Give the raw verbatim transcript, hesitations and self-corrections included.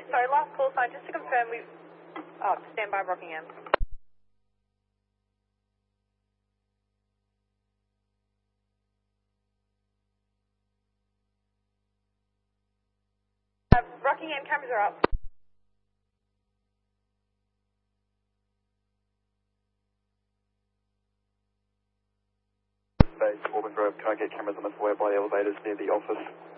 sorry, last call sign, just to confirm we... Oh, stand by Rockingham. Uh, Rockingham cameras are up. Base, Auburn Grove, can I get cameras on the foyer by the elevators near the office?